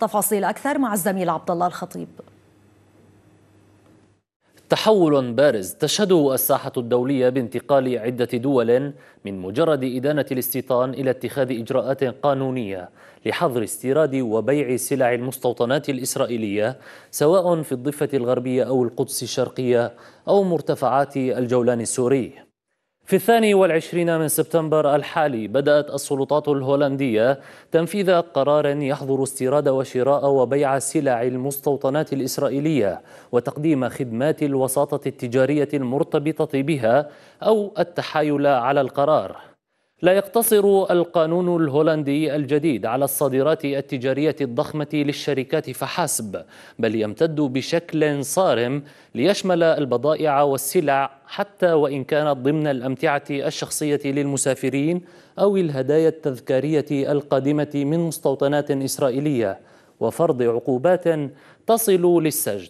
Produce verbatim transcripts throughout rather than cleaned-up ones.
تفاصيل أكثر مع الزميل عبد الله الخطيب. تحول بارز تشهده الساحة الدولية بانتقال عدة دول من مجرد إدانة الاستيطان إلى اتخاذ إجراءات قانونية لحظر استيراد وبيع سلع المستوطنات الإسرائيلية سواء في الضفة الغربية أو القدس الشرقية أو مرتفعات الجولان السوري. في الثاني والعشرين من سبتمبر الحالي بدأت السلطات الهولندية تنفيذ قرار يحظر استيراد وشراء وبيع سلع المستوطنات الإسرائيلية وتقديم خدمات الوساطة التجارية المرتبطة بها أو التحايل على القرار. لا يقتصر القانون الهولندي الجديد على الصادرات التجارية الضخمة للشركات فحسب، بل يمتد بشكل صارم ليشمل البضائع والسلع حتى وإن كانت ضمن الأمتعة الشخصية للمسافرين أو الهدايا التذكارية القادمة من مستوطنات إسرائيلية، وفرض عقوبات تصل للسجن.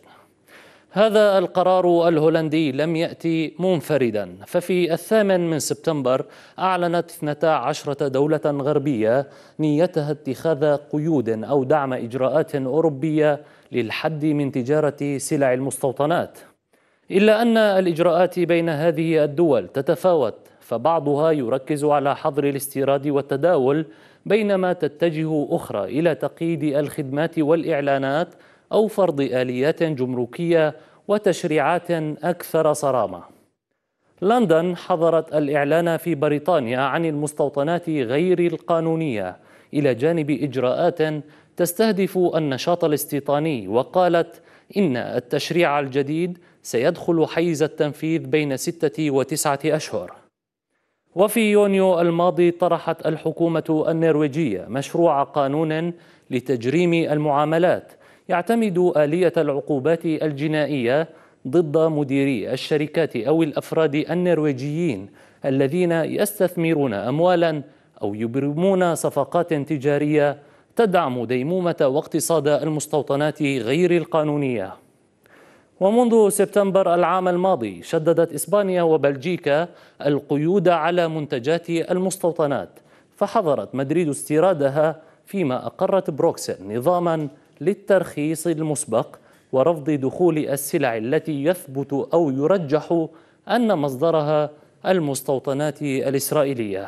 هذا القرار الهولندي لم يأتي منفردا، ففي الثامن من سبتمبر أعلنت اثنتا عشرة دولة غربية نيتها اتخاذ قيود أو دعم إجراءات أوروبية للحد من تجارة سلع المستوطنات، إلا أن الإجراءات بين هذه الدول تتفاوت، فبعضها يركز على حظر الاستيراد والتداول بينما تتجه أخرى إلى تقييد الخدمات والإعلانات أو فرض آليات جمركية وتشريعات أكثر صرامة. لندن حظرت الإعلان في بريطانيا عن المستوطنات غير القانونية إلى جانب إجراءات تستهدف النشاط الاستيطاني، وقالت إن التشريع الجديد سيدخل حيز التنفيذ بين ستة وتسعة أشهر. وفي يونيو الماضي طرحت الحكومة النرويجية مشروع قانون لتجريم المعاملات يعتمد آلية العقوبات الجنائية ضد مديري الشركات أو الأفراد النرويجيين الذين يستثمرون أموالا أو يبرمون صفقات تجارية تدعم ديمومة واقتصاد المستوطنات غير القانونية. ومنذ سبتمبر العام الماضي شددت إسبانيا وبلجيكا القيود على منتجات المستوطنات، فحظرت مدريد استيرادها، فيما أقرت بروكسل نظاما للترخيص المسبق ورفض دخول السلع التي يثبت أو يرجح أن مصدرها المستوطنات الإسرائيلية.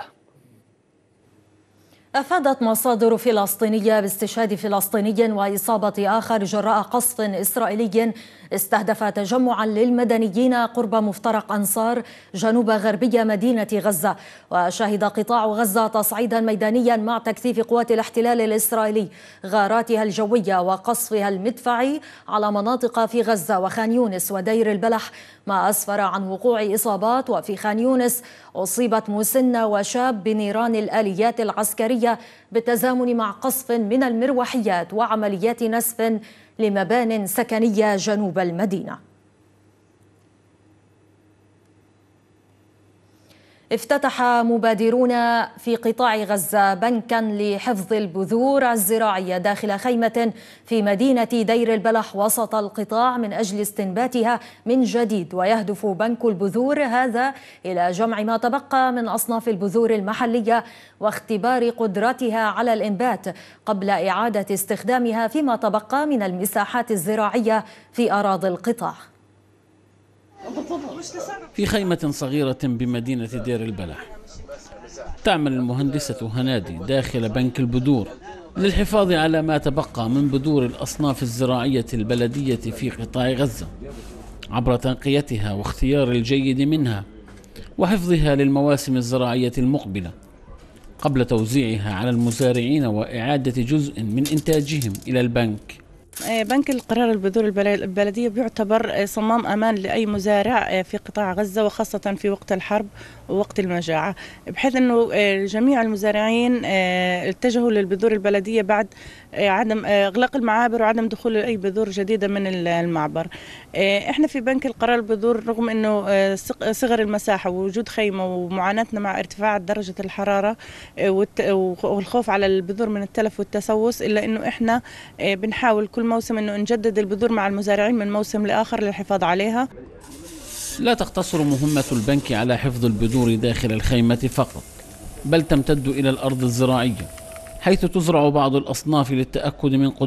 أفادت مصادر فلسطينية باستشهاد فلسطيني وإصابة آخر جراء قصف إسرائيلي استهدف تجمعا للمدنيين قرب مفترق أنصار جنوب غربي مدينة غزة. وشهد قطاع غزة تصعيدا ميدانيا مع تكثيف قوات الاحتلال الإسرائيلي غاراتها الجوية وقصفها المدفعي على مناطق في غزة وخان يونس ودير البلح، ما أسفر عن وقوع إصابات. وفي خان يونس أصيبت مسنة وشاب بنيران الآليات العسكرية بالتزامن مع قصف من المروحيات وعمليات نسف لمبان سكنية جنوب المدينة. افتتح مبادرون في قطاع غزة بنكا لحفظ البذور الزراعية داخل خيمة في مدينة دير البلح وسط القطاع من أجل استنباتها من جديد. ويهدف بنك البذور هذا إلى جمع ما تبقى من أصناف البذور المحلية واختبار قدرتها على الإنبات قبل إعادة استخدامها فيما تبقى من المساحات الزراعية في أراضي القطاع. في خيمة صغيرة بمدينة دير البلح تعمل المهندسة هنادي داخل بنك البذور للحفاظ على ما تبقى من بذور الأصناف الزراعية البلدية في قطاع غزة عبر تنقيتها واختيار الجيد منها وحفظها للمواسم الزراعية المقبلة قبل توزيعها على المزارعين وإعادة جزء من إنتاجهم إلى البنك. بنك القرار البذور البلدية بيعتبر صمام أمان لأي مزارع في قطاع غزة، وخاصة في وقت الحرب ووقت المجاعة، بحيث أنه جميع المزارعين اتجهوا للبذور البلدية بعد عدم إغلاق المعابر وعدم دخول أي بذور جديدة من المعبر. إحنا في بنك القرار البذور رغم أنه صغر المساحة ووجود خيمة ومعاناتنا مع ارتفاع درجة الحرارة والخوف على البذور من التلف والتسوس، إلا أنه إحنا بنحاول كل موسم أنه نجدد البذور مع المزارعين من موسم لآخر للحفاظ عليها. لا تقتصر مهمة البنك على حفظ البذور داخل الخيمة فقط، بل تمتد إلى الأرض الزراعية حيث تزرع بعض الأصناف للتأكد من